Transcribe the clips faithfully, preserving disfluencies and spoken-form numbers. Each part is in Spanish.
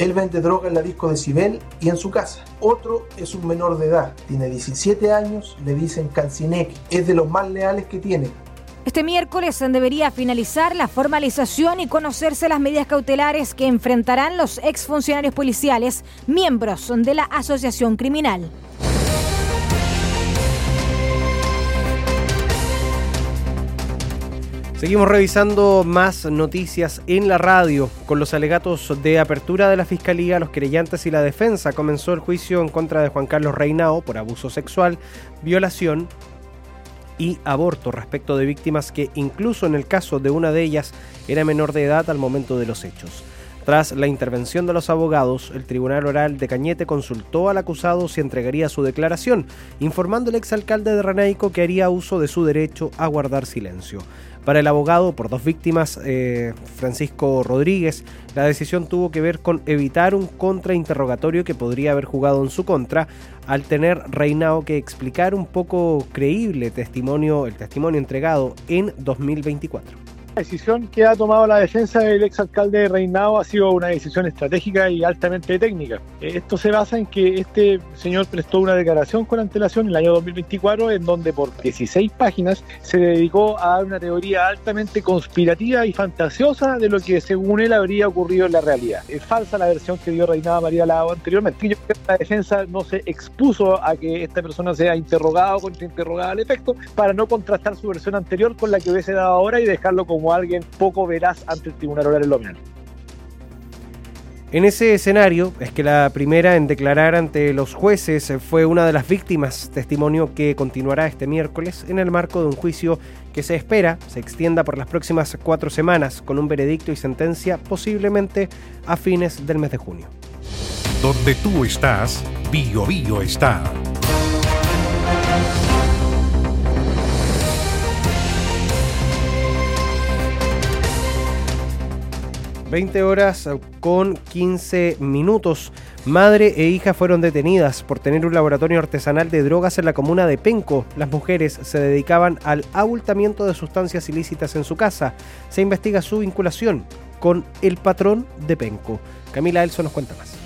Él vende droga en la disco Decibel y en su casa. Otro es un menor de edad, tiene diecisiete años, le dicen Cancinec, es de los más leales que tiene. Este miércoles debería finalizar la formalización y conocerse las medidas cautelares que enfrentarán los exfuncionarios policiales, miembros de la asociación criminal. Seguimos revisando más noticias en la radio. Con los alegatos de apertura de la Fiscalía, los querellantes y la defensa comenzó el juicio en contra de Juan Carlos Reinao por abuso sexual, violación y aborto respecto de víctimas que incluso en el caso de una de ellas era menor de edad al momento de los hechos. Tras la intervención de los abogados, el Tribunal Oral de Cañete consultó al acusado si entregaría su declaración, informando al exalcalde de Renaico que haría uso de su derecho a guardar silencio. Para el abogado por dos víctimas, eh, Francisco Rodríguez, la decisión tuvo que ver con evitar un contrainterrogatorio que podría haber jugado en su contra, al tener Reinao que explicar un poco creíble testimonio, el testimonio entregado en dos mil veinticuatro. La decisión que ha tomado la defensa del exalcalde de Reinao ha sido una decisión estratégica y altamente técnica. Esto se basa en que este señor prestó una declaración con antelación en el año dos mil veinticuatro, en donde por dieciséis páginas se dedicó a dar una teoría altamente conspirativa y fantasiosa de lo que según él habría ocurrido en la realidad. Es falsa la versión que dio Reinao María Lago anteriormente. Yo creo que la defensa no se expuso a que esta persona sea interrogada o contrainterrogada al efecto, para no contrastar su versión anterior con la que hubiese dado ahora y dejarlo como como alguien poco veraz ante el Tribunal Oral en lo penal. En ese escenario es que la primera en declarar ante los jueces fue una de las víctimas, testimonio que continuará este miércoles en el marco de un juicio que se espera se extienda por las próximas cuatro semanas, con un veredicto y sentencia posiblemente a fines del mes de junio. Donde tú estás, Bio Bio está. veinte horas con quince minutos. Madre e hija fueron detenidas por tener un laboratorio artesanal de drogas en la comuna de Penco. Las mujeres se dedicaban al abultamiento de sustancias ilícitas en su casa. Se investiga su vinculación con el patrón de Penco. Camila Elso nos cuenta más.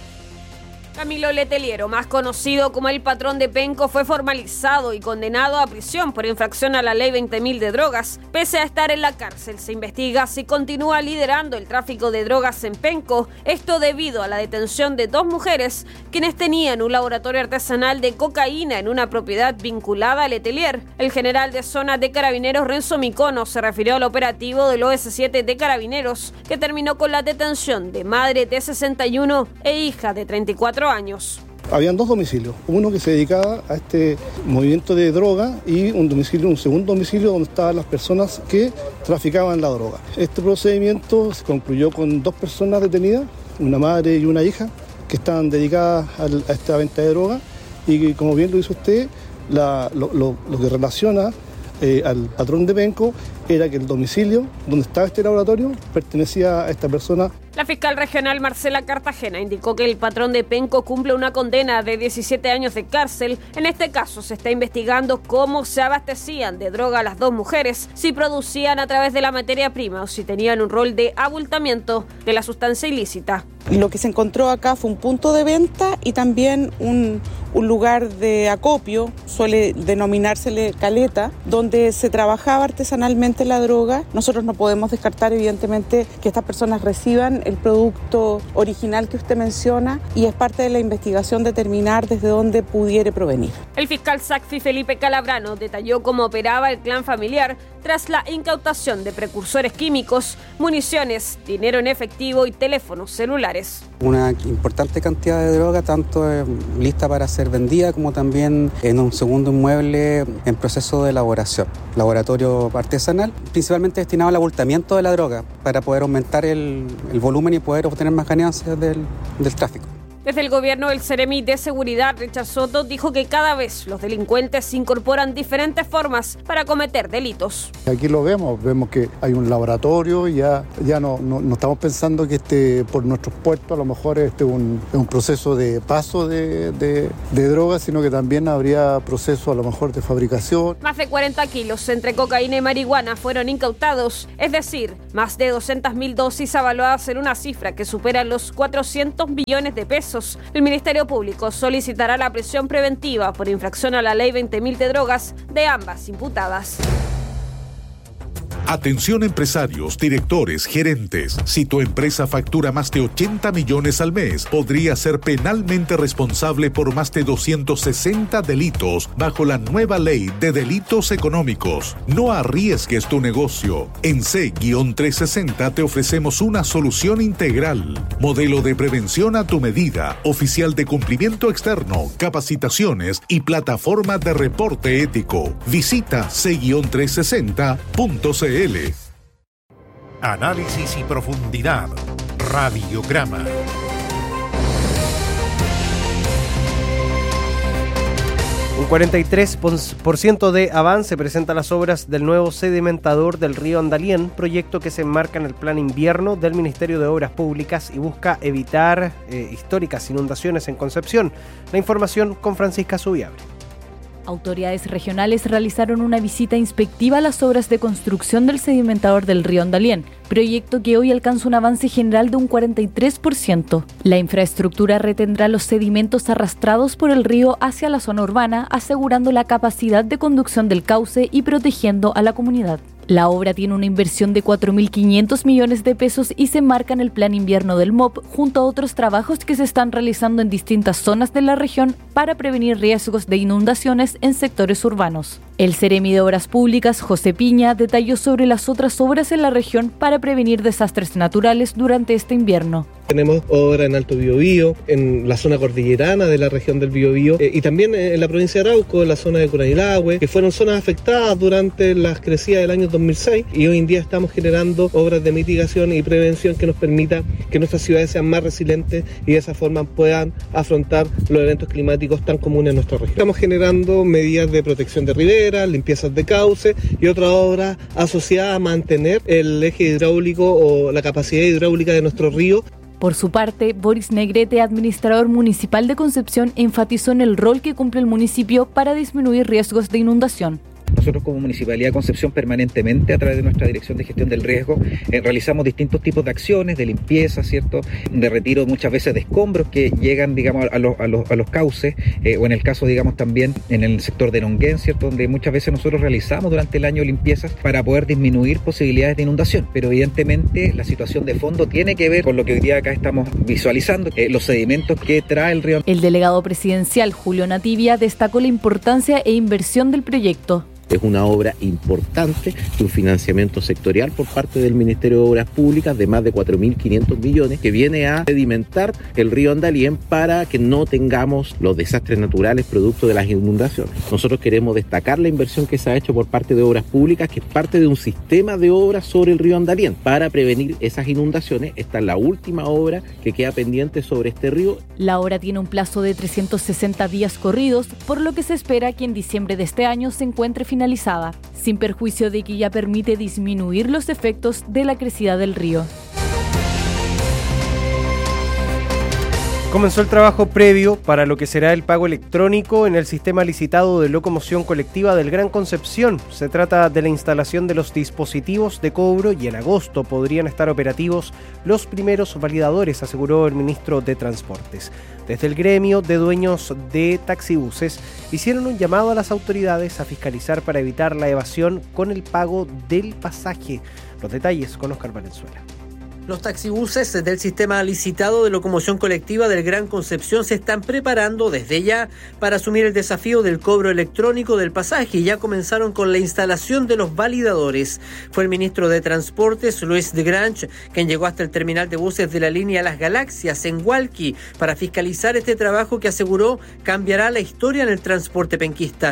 Camilo Leteliero, más conocido como el patrón de Penco, fue formalizado y condenado a prisión por infracción a la ley veinte mil de drogas. Pese a estar en la cárcel, se investiga si continúa liderando el tráfico de drogas en Penco, esto debido a la detención de dos mujeres, quienes tenían un laboratorio artesanal de cocaína en una propiedad vinculada a Letelier. El general de zona de Carabineros, Renzo Micono, se refirió al operativo del O S siete de Carabineros, que terminó con la detención de madre de sesenta y uno e hija de treinta y cuatro años. Habían dos domicilios, uno que se dedicaba a este movimiento de droga y un domicilio, un segundo domicilio donde estaban las personas que traficaban la droga. Este procedimiento se concluyó con dos personas detenidas, una madre y una hija, que estaban dedicadas a esta venta de droga, y como bien lo hizo usted, la, lo, lo, lo que relaciona eh, al patrón de Penco era que el domicilio donde estaba este laboratorio pertenecía a esta persona. La fiscal regional Marcela Cartagena indicó que el patrón de Penco cumple una condena de diecisiete años de cárcel. En este caso se está investigando cómo se abastecían de droga a las dos mujeres, si producían a través de la materia prima o si tenían un rol de abultamiento de la sustancia ilícita. Lo que se encontró acá fue un punto de venta y también un, un lugar de acopio, suele denominársele caleta, donde se trabajaba artesanalmente la droga. Nosotros no podemos descartar evidentemente que estas personas reciban el producto original que usted menciona, y es parte de la investigación determinar desde dónde pudiera provenir. El fiscal SACFI Felipe Calabrano detalló cómo operaba el clan familiar tras la incautación de precursores químicos, municiones, dinero en efectivo y teléfonos celulares. Una importante cantidad de droga, tanto eh, lista para ser vendida como también en un segundo inmueble en proceso de elaboración. Laboratorio artesanal, principalmente destinado al abultamiento de la droga para poder aumentar el, el volumen y poder obtener más ganancias del, del tráfico. Desde el gobierno, el Seremi de Seguridad, Richard Soto, dijo que cada vez los delincuentes incorporan diferentes formas para cometer delitos. Aquí lo vemos, vemos que hay un laboratorio, ya, ya no, no, no estamos pensando que este, por nuestros puertos a lo mejor este un, un proceso de paso de, de, de drogas, sino que también habría proceso a lo mejor de fabricación. Más de cuarenta kilos entre cocaína y marihuana fueron incautados, es decir, más de doscientas mil dosis avaluadas en una cifra que supera los cuatrocientos millones de pesos. El Ministerio Público solicitará la prisión preventiva por infracción a la Ley veinte mil de drogas de ambas imputadas. Atención empresarios, directores, gerentes. Si tu empresa factura más de ochenta millones al mes, podría ser penalmente responsable por más de doscientos sesenta delitos bajo la nueva ley de delitos económicos. No arriesgues tu negocio. En C trescientos sesenta te ofrecemos una solución integral. Modelo de prevención a tu medida, oficial de cumplimiento externo, capacitaciones y plataforma de reporte ético. Visita C trescientos sesenta punto c l. Análisis y profundidad. Radiograma. Un cuarenta y tres por ciento de avance presenta las obras del nuevo sedimentador del río Andalién, proyecto que se enmarca en el plan invierno del Ministerio de Obras Públicas y busca evitar eh, históricas inundaciones en Concepción. La información con Francisca Subiabre. Autoridades regionales realizaron una visita inspectiva a las obras de construcción del sedimentador del río Andalién, proyecto que hoy alcanza un avance general de un cuarenta y tres por ciento. La infraestructura retendrá los sedimentos arrastrados por el río hacia la zona urbana, asegurando la capacidad de conducción del cauce y protegiendo a la comunidad. La obra tiene una inversión de cuatro mil quinientos millones de pesos y se enmarca en el plan invierno del M O P, junto a otros trabajos que se están realizando en distintas zonas de la región para prevenir riesgos de inundaciones en sectores urbanos. El Seremi de Obras Públicas, José Piña, detalló sobre las otras obras en la región para prevenir desastres naturales durante este invierno. Tenemos obras en Alto Biobío, en la zona cordillerana de la región del Biobío eh, y también en la provincia de Arauco, en la zona de Curanilahue, que fueron zonas afectadas durante las crecidas del año dos mil seis, y hoy en día estamos generando obras de mitigación y prevención que nos permita que nuestras ciudades sean más resilientes y de esa forma puedan afrontar los eventos climáticos tan comunes en nuestra región. Estamos generando medidas de protección de riberas, limpiezas de cauce y otras obras asociadas a mantener el eje hidráulico o la capacidad hidráulica de nuestro río. Por su parte, Boris Negrete, administrador municipal de Concepción, enfatizó en el rol que cumple el municipio para disminuir riesgos de inundación. Nosotros como Municipalidad de Concepción permanentemente a través de nuestra Dirección de Gestión del Riesgo eh, realizamos distintos tipos de acciones, de limpieza, ¿cierto? De retiro muchas veces de escombros que llegan, digamos, a los, a los, a los cauces eh, o en el caso, digamos, también en el sector de Nonguén, ¿cierto? Donde muchas veces nosotros realizamos durante el año limpiezas para poder disminuir posibilidades de inundación. Pero evidentemente la situación de fondo tiene que ver con lo que hoy día acá estamos visualizando, eh, los sedimentos que trae el río. El delegado presidencial, Julio Nativia, destacó la importancia e inversión del proyecto. Es una obra importante, un financiamiento sectorial por parte del Ministerio de Obras Públicas de más de cuatro mil quinientos millones que viene a sedimentar el río Andalién para que no tengamos los desastres naturales producto de las inundaciones. Nosotros queremos destacar la inversión que se ha hecho por parte de Obras Públicas, que es parte de un sistema de obras sobre el río Andalién para prevenir esas inundaciones. Esta es la última obra que queda pendiente sobre este río. La obra tiene un plazo de trescientos sesenta días corridos, por lo que se espera que en diciembre de este año se encuentre finalizada. finalizada, sin perjuicio de que ya permite disminuir los efectos de la crecida del río. Comenzó el trabajo previo para lo que será el pago electrónico en el sistema licitado de locomoción colectiva del Gran Concepción. Se trata de la instalación de los dispositivos de cobro y en agosto podrían estar operativos los primeros validadores, aseguró el ministro de Transportes. Desde el gremio de dueños de taxibuses hicieron un llamado a las autoridades a fiscalizar para evitar la evasión con el pago del pasaje. Los detalles con Oscar Valenzuela. Los taxibuses del sistema licitado de locomoción colectiva del Gran Concepción se están preparando desde ya para asumir el desafío del cobro electrónico del pasaje y ya comenzaron con la instalación de los validadores. Fue el ministro de Transportes, Luis de Grange, quien llegó hasta el terminal de buses de la línea Las Galaxias en Hualqui para fiscalizar este trabajo que aseguró cambiará la historia en el transporte penquista.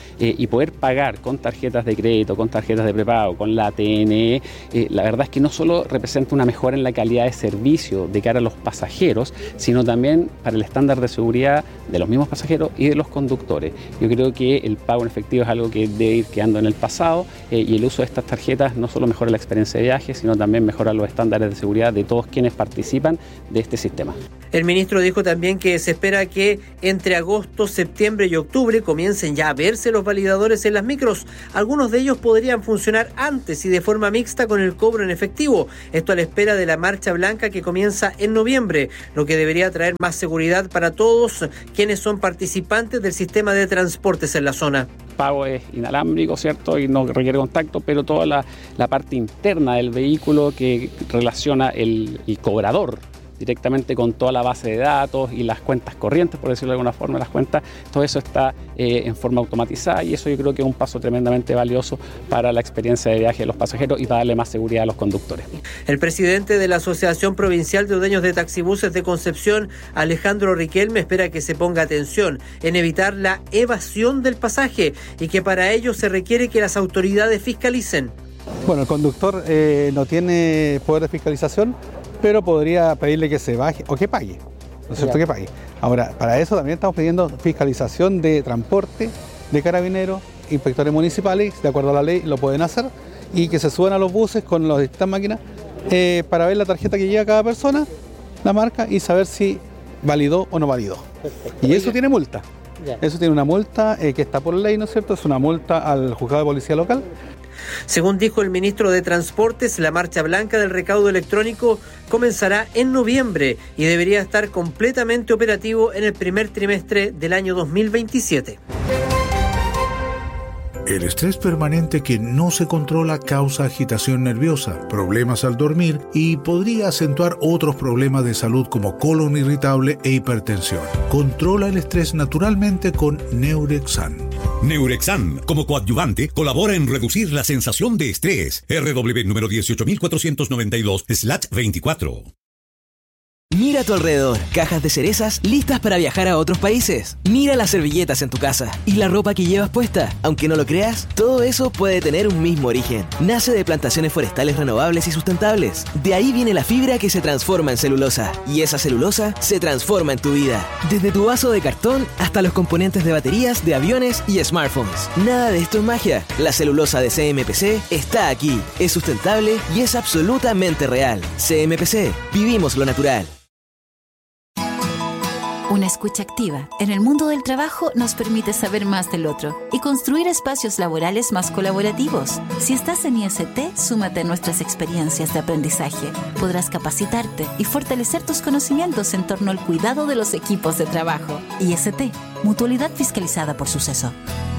eh, y poder pagar con tarjetas de crédito, con tarjetas de prepago, con la A T N E, eh, la verdad es que no solo representa una mejora en la calidad de servicio de cara a los pasajeros, sino también para el estándar de seguridad de los mismos pasajeros y de los conductores. Yo creo que el pago en efectivo es algo que debe ir quedando en el pasado eh, y el uso de estas tarjetas no solo mejora la experiencia de viaje, sino también mejora los estándares de seguridad de todos quienes participan de este sistema. El ministro dijo también que se espera que entre agosto, septiembre y octubre comiencen ya a verse los validadores en las micros. Algunos de ellos podrían funcionar antes y de forma mixta con el cobro en efectivo. Esto a la espera de la marcha blanca que comienza en noviembre, lo que debería traer más seguridad para todos quienes son participantes del sistema de transportes en la zona. Pago es inalámbrico, ¿cierto? Y no requiere contacto, pero toda la, la parte interna del vehículo que relaciona el, el cobrador directamente con toda la base de datos y las cuentas corrientes, por decirlo de alguna forma, las cuentas, todo eso está eh, en forma automatizada y eso yo creo que es un paso tremendamente valioso para la experiencia de viaje de los pasajeros y para darle más seguridad a los conductores. El presidente de la Asociación Provincial de Dueños de Taxibuses de Concepción, Alejandro Riquelme, espera que se ponga atención en evitar la evasión del pasaje y que para ello se requiere que las autoridades fiscalicen. Bueno, el conductor eh, no tiene poder de fiscalización, pero podría pedirle que se baje o que pague, ¿no es cierto? Que pague. Ahora, para eso también estamos pidiendo fiscalización de transporte, de carabineros, inspectores municipales, de acuerdo a la ley lo pueden hacer, y que se suban a los buses con las distintas máquinas eh, para ver la tarjeta que lleva cada persona, la marca, y saber si validó o no validó. Perfecto. Y eso tiene multa. Ya. Eso tiene una multa eh, que está por ley, ¿no es cierto? Es una multa al juzgado de policía local. Según dijo el ministro de Transportes, la marcha blanca del recaudo electrónico comenzará en noviembre y debería estar completamente operativo en el primer trimestre del año dos mil veintisiete. El estrés permanente que no se controla causa agitación nerviosa, problemas al dormir y podría acentuar otros problemas de salud como colon irritable e hipertensión. Controla el estrés naturalmente con Neurexan. Neurexan, como coadyuvante, colabora en reducir la sensación de estrés. R W número dieciocho mil cuatrocientos noventa y dos slash veinticuatro. Mira a tu alrededor, cajas de cerezas listas para viajar a otros países. Mira las servilletas en tu casa y la ropa que llevas puesta. Aunque no lo creas, todo eso puede tener un mismo origen. Nace de plantaciones forestales renovables y sustentables. De ahí viene la fibra que se transforma en celulosa. Y esa celulosa se transforma en tu vida. Desde tu vaso de cartón hasta los componentes de baterías, de aviones y smartphones. Nada de esto es magia. La celulosa de C M P C está aquí. Es sustentable y es absolutamente real. C M P C. Vivimos lo natural. Una escucha activa en el mundo del trabajo nos permite saber más del otro y construir espacios laborales más colaborativos. Si estás en I S T, súmate a nuestras experiencias de aprendizaje. Podrás capacitarte y fortalecer tus conocimientos en torno al cuidado de los equipos de trabajo. I S T, mutualidad fiscalizada por Suceso.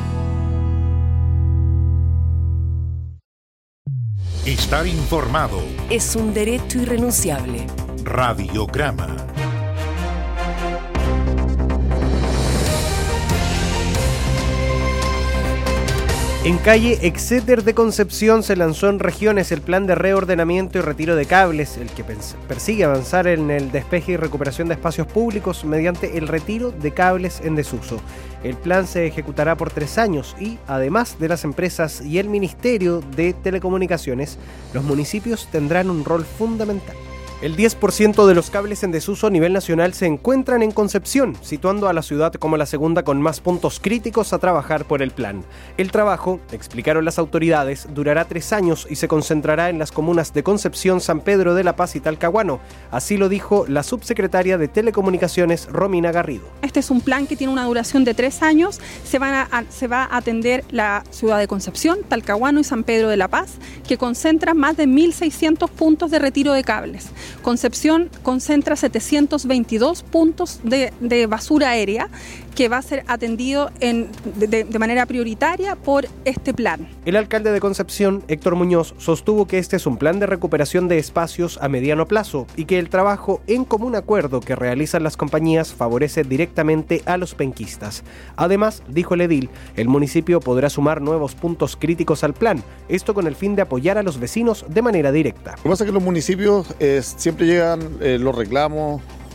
Estar informado es un derecho irrenunciable. Radiograma. En calle Exeter de Concepción se lanzó en regiones el plan de reordenamiento y retiro de cables, el que persigue avanzar en el despeje y recuperación de espacios públicos mediante el retiro de cables en desuso. El plan se ejecutará por tres años y, además de las empresas y el Ministerio de Telecomunicaciones, los municipios tendrán un rol fundamental. El diez por ciento de los cables en desuso a nivel nacional se encuentran en Concepción, situando a la ciudad como la segunda con más puntos críticos a trabajar por el plan. El trabajo, explicaron las autoridades, durará tres años y se concentrará en las comunas de Concepción, San Pedro de la Paz y Talcahuano. Así lo dijo la subsecretaria de Telecomunicaciones, Romina Garrido. Este es un plan que tiene una duración de tres años. Se, van a, a, se va a atender la ciudad de Concepción, Talcahuano y San Pedro de la Paz, que concentran más de mil seiscientos puntos de retiro de cables. Concepción concentra setecientos veintidós puntos de, de basura aérea que va a ser atendido en, de, de manera prioritaria por este plan. El alcalde de Concepción, Héctor Muñoz, sostuvo que este es un plan de recuperación de espacios a mediano plazo y que el trabajo en común acuerdo que realizan las compañías favorece directamente a los penquistas. Además, dijo el edil, el municipio podrá sumar nuevos puntos críticos al plan, esto con el fin de apoyar a los vecinos de manera directa. Lo que pasa es que los municipios eh, siempre llegan eh, los reclamos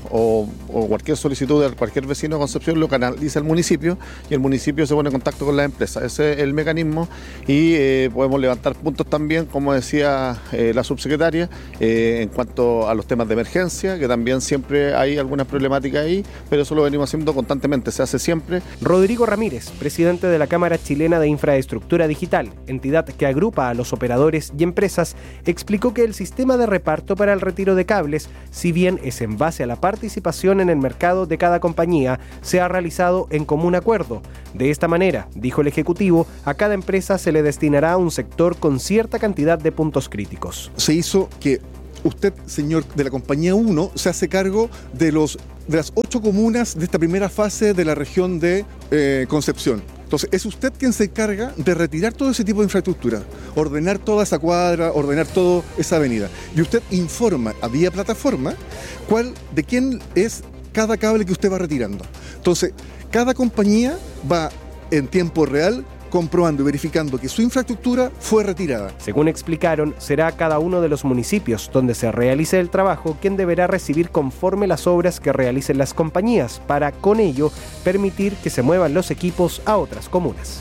o, o cualquier solicitud de cualquier vecino de Concepción lo canaliza el municipio y el municipio se pone en contacto con la empresa. Ese es el mecanismo y eh, podemos levantar puntos también, como decía eh, la subsecretaria, eh, en cuanto a los temas de emergencia, que también siempre hay algunas problemáticas ahí, pero eso lo venimos haciendo constantemente, se hace siempre. Rodrigo Ramírez, presidente de la Cámara Chilena de Infraestructura Digital, entidad que agrupa a los operadores y empresas, explicó que el sistema de reparto para el retiro de cables, si bien es en base a la participación en el mercado de cada compañía, se ha realizado en común acuerdo. De esta manera, dijo el Ejecutivo, a cada empresa se le destinará un sector con cierta cantidad de puntos críticos. Se hizo que usted, señor de la compañía uno, se hace cargo de los de las ocho comunas de esta primera fase de la región de eh, Concepción. Entonces, es usted quien se encarga de retirar todo ese tipo de infraestructura, ordenar toda esa cuadra, ordenar toda esa avenida. Y usted informa a vía plataforma cuál, de quién es cada cable que usted va retirando. Entonces, cada compañía va en tiempo real comprobando y verificando que su infraestructura fue retirada. Según explicaron, será cada uno de los municipios donde se realice el trabajo quien deberá recibir conforme las obras que realicen las compañías, para con ello permitir que se muevan los equipos a otras comunas.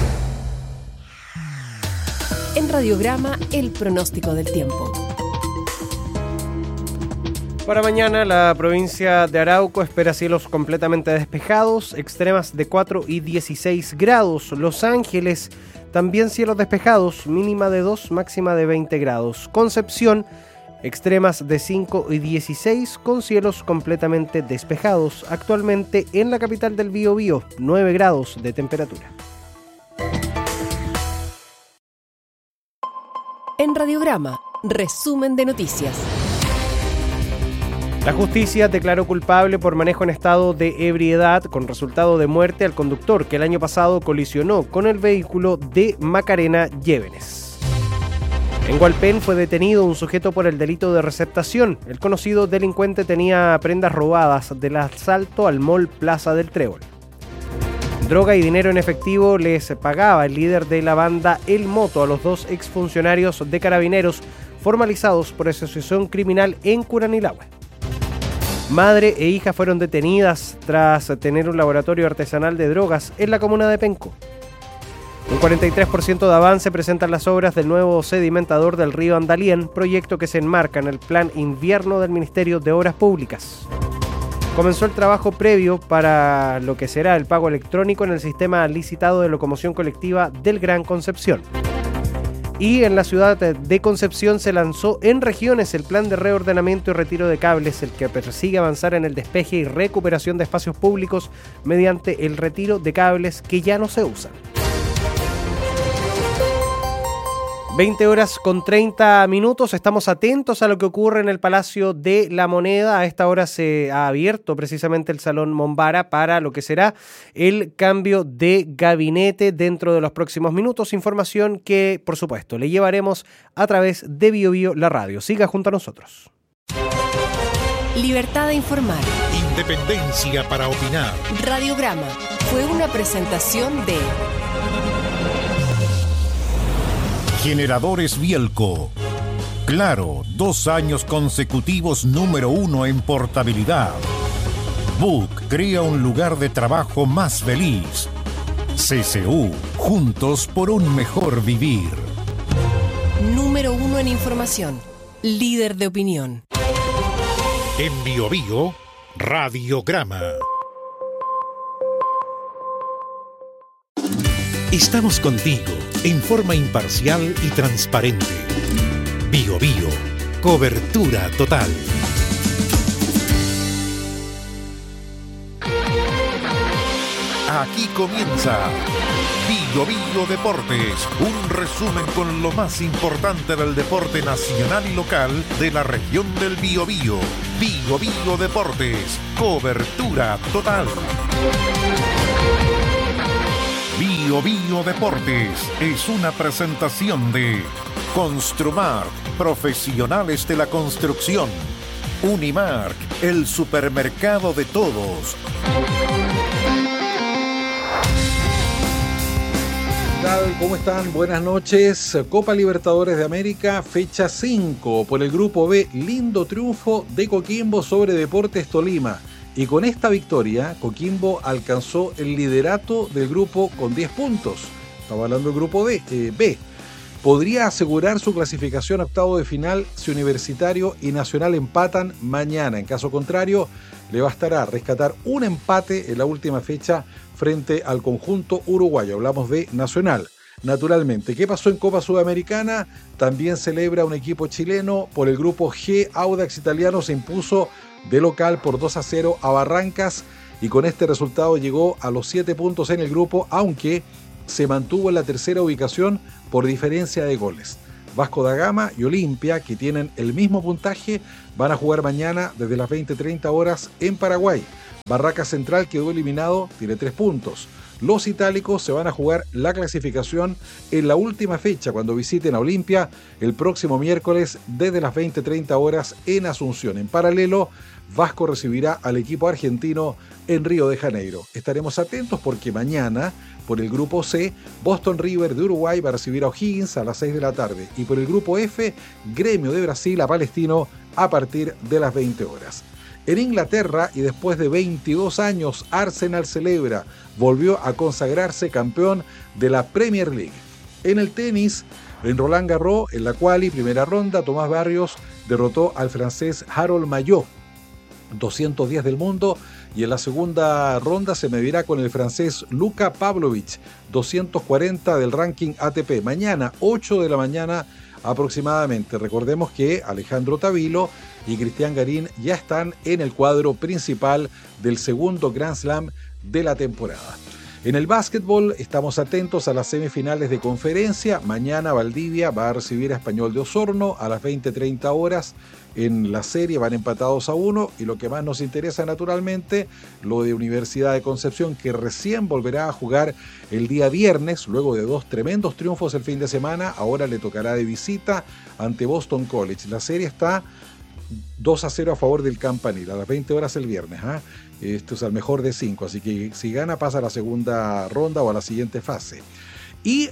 En Radiograma, el pronóstico del tiempo. Para mañana, la provincia de Arauco espera cielos completamente despejados, extremas de cuatro y dieciséis grados. Los Ángeles, también cielos despejados, mínima de dos, máxima de veinte grados. Concepción, extremas de cinco y dieciséis, con cielos completamente despejados. Actualmente en la capital del Biobío, nueve grados de temperatura. En Radiograma, resumen de noticias. La justicia declaró culpable por manejo en estado de ebriedad con resultado de muerte al conductor que el año pasado colisionó con el vehículo de Macarena Llévenes. En Hualpén fue detenido un sujeto por el delito de receptación. El conocido delincuente tenía prendas robadas del asalto al mall Plaza del Trébol. Droga y dinero en efectivo les pagaba el líder de la banda El Moto a los dos exfuncionarios de Carabineros formalizados por asociación criminal en Curanilahue. Madre e hija fueron detenidas tras tener un laboratorio artesanal de drogas en la comuna de Penco. Un cuarenta y tres por ciento de avance presentan las obras del nuevo sedimentador del río Andalién, proyecto que se enmarca en el Plan Invierno del Ministerio de Obras Públicas. Comenzó el trabajo previo para lo que será el pago electrónico en el sistema licitado de locomoción colectiva del Gran Concepción. Y en la ciudad de Concepción se lanzó en regiones el plan de reordenamiento y retiro de cables, el que persigue avanzar en el despeje y recuperación de espacios públicos mediante el retiro de cables que ya no se usan. veinte horas con treinta minutos, estamos atentos a lo que ocurre en el Palacio de la Moneda. A esta hora se ha abierto precisamente el Salón Mombara para lo que será el cambio de gabinete dentro de los próximos minutos. Información que, por supuesto, le llevaremos a través de Biobío, la radio. Siga junto a nosotros. Libertad de informar. Independencia para opinar. Radiograma fue una presentación de Generadores Bielco. Claro, dos años consecutivos número uno en portabilidad. Book crea un lugar de trabajo más feliz. C C U, juntos por un mejor vivir. Número uno en información. Líder de opinión. En Biobío, Radiograma. Estamos contigo en forma imparcial y transparente. Biobío, cobertura total. Aquí comienza Biobío Deportes, un resumen con lo más importante del deporte nacional y local de la región del Biobío. Biobío Deportes, cobertura total. Biobío Deportes es una presentación de Construmark, profesionales de la construcción. Unimark, el supermercado de todos. tal? ¿Cómo están? Buenas noches. Copa Libertadores de América, fecha cinco. Por el grupo B, lindo triunfo de Coquimbo sobre Deportes Tolima. Y con esta victoria, Coquimbo alcanzó el liderato del grupo con diez puntos. Estaba hablando del grupo D, eh, B. Podría asegurar su clasificación a octavo de final si Universitario y Nacional empatan mañana. En caso contrario, le bastará rescatar un empate en la última fecha frente al conjunto uruguayo. Hablamos de Nacional, naturalmente. ¿Qué pasó en Copa Sudamericana? También celebra un equipo chileno. Por el grupo G, Audax Italiano se impuso de local por dos a cero a Barrancas y con este resultado llegó a los siete puntos en el grupo, aunque se mantuvo en la tercera ubicación por diferencia de goles. Vasco da Gama y Olimpia, que tienen el mismo puntaje, van a jugar mañana desde las veinte treinta horas en Paraguay. Barraca Central quedó eliminado, tiene tres puntos. Los itálicos se van a jugar la clasificación en la última fecha cuando visiten a Olimpia el próximo miércoles desde las veinte treinta horas en Asunción. En paralelo, Vasco recibirá al equipo argentino en Río de Janeiro. Estaremos atentos porque mañana, por el grupo C, Boston River de Uruguay va a recibir a O'Higgins a las seis de la tarde. Y por el grupo F, Gremio de Brasil a Palestino a partir de las veinte horas. En Inglaterra, y después de veintidós años, Arsenal celebra, volvió a consagrarse campeón de la Premier League. En el tenis, en Roland Garros, en la quali, primera ronda, Tomás Barrios derrotó al francés Harold Mayot, doscientos diez del mundo, y en la segunda ronda se medirá con el francés Luka Pavlovich, doscientos cuarenta del ranking A T P. Mañana, ocho de la mañana aproximadamente. Recordemos que Alejandro Tavilo y Cristian Garín ya están en el cuadro principal del segundo Grand Slam de la temporada. En el básquetbol estamos atentos a las semifinales de conferencia. Mañana Valdivia va a recibir a Español de Osorno a las veinte treinta horas. En la serie van empatados a uno y lo que más nos interesa naturalmente, lo de Universidad de Concepción, que recién volverá a jugar el día viernes, luego de dos tremendos triunfos el fin de semana. Ahora le tocará de visita ante Boston College. La serie está dos a cero a favor del Campanil, a las veinte horas el viernes. ¿eh? Esto es al mejor de cinco, así que si gana pasa a la segunda ronda o a la siguiente fase. Y,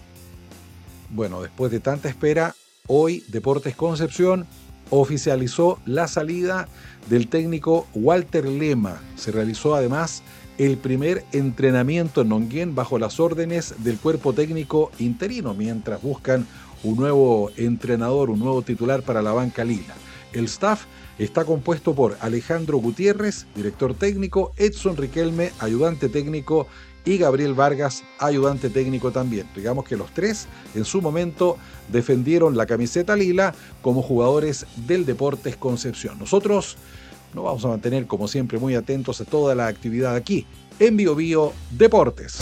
bueno, después de tanta espera, hoy Deportes Concepción oficializó la salida del técnico Walter Lema. Se realizó además el primer entrenamiento en Nonguén bajo las órdenes del cuerpo técnico interino, mientras buscan un nuevo entrenador, un nuevo titular para la banca lila. El staff está compuesto por Alejandro Gutiérrez, director técnico, Edson Riquelme, ayudante técnico, y Gabriel Vargas, ayudante técnico también. Digamos que los tres en su momento defendieron la camiseta lila como jugadores del Deportes Concepción. Nosotros nos vamos a mantener, como siempre, muy atentos a toda la actividad aquí en Bio Bio Deportes.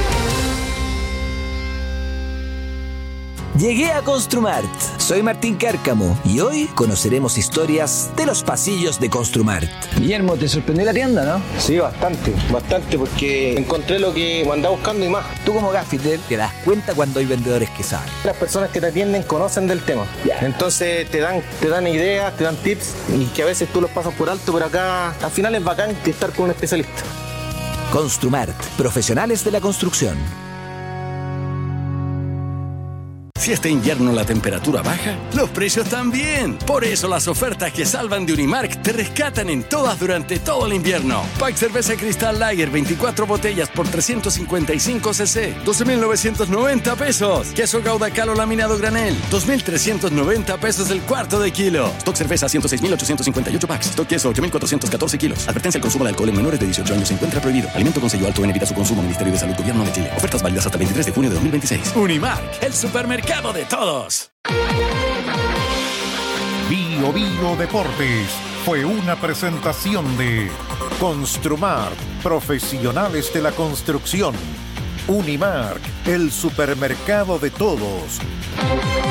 Llegué a Construmart. Soy Martín Cárcamo y hoy conoceremos historias de los pasillos de Construmart. Guillermo, ¿te sorprendió la tienda, no? Sí, bastante, bastante, porque encontré lo que andaba buscando y más. Tú como gaffiter te das cuenta cuando hay vendedores que saben. Las personas que te atienden conocen del tema. Yeah. Entonces te dan, te dan ideas, te dan tips y que a veces tú los pasas por alto, pero acá al final es bacán estar con un especialista. Construmart, profesionales de la construcción. Si este invierno la temperatura baja, los precios también. Por eso las ofertas que salvan de Unimark te rescatan en todas durante todo el invierno. Pack cerveza Cristal Lager, veinticuatro botellas por trescientos cincuenta y cinco centilitros, doce mil novecientos noventa pesos. Queso Gouda Calo laminado granel, dos mil trescientos noventa pesos el cuarto de kilo. Stock cerveza ciento seis mil ochocientos cincuenta y ocho packs. Stock queso ocho mil cuatrocientos catorce kilos. Advertencia: el consumo de alcohol en menores de dieciocho años se encuentra prohibido. Alimento con sello alto en, evita su consumo. Ministerio de Salud, Gobierno de Chile. Ofertas válidas hasta el veintitrés de junio de dos mil veintiséis. Unimark, el supermercado de todos. Bio Bio Deportes fue una presentación de Construmart, profesionales de la construcción. Unimark, el supermercado de todos.